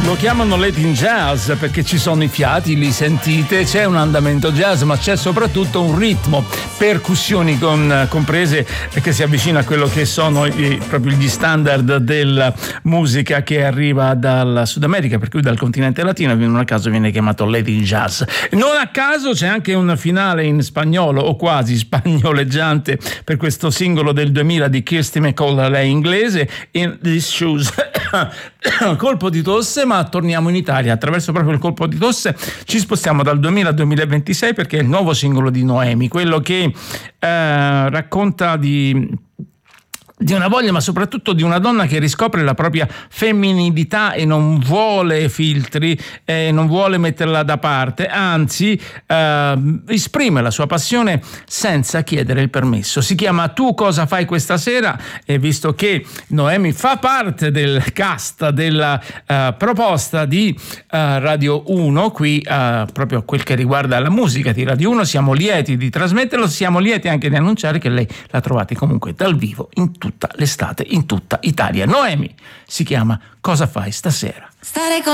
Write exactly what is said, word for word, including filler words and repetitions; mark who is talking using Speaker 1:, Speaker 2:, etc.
Speaker 1: Lo chiamano Latin Jazz perché ci sono i fiati, li sentite, c'è un andamento jazz, ma c'è soprattutto un ritmo, percussioni con, comprese, che si avvicina a quello che sono i, proprio gli standard della musica che arriva dal Sud America, per cui dal continente latino, in un caso viene chiamato Latin Jazz. Non a caso c'è anche un finale in spagnolo, o quasi spagnoleggiante, per questo singolo del duemila di Kirsty MacColl, lei inglese, In These Shoes. Colpo di tosse, ma torniamo in Italia. Attraverso proprio il colpo di tosse ci spostiamo dal duemila al duemilaventisei, perché è il nuovo singolo di Noemi, quello che eh, racconta di di una voglia, ma soprattutto di una donna che riscopre la propria femminilità e non vuole filtri, e non vuole metterla da parte, anzi eh, esprime la sua passione senza chiedere il permesso. Si chiama Tu cosa fai questa sera, e visto che Noemi fa parte del cast della eh, proposta di eh, Radio uno, qui eh, proprio quel che riguarda la musica di Radio uno, siamo lieti di trasmetterlo, siamo lieti anche di annunciare che lei la trovate comunque dal vivo in tutta l'estate, in tutta Italia. Noemi si chiama Cosa fai stasera?
Speaker 2: Stare con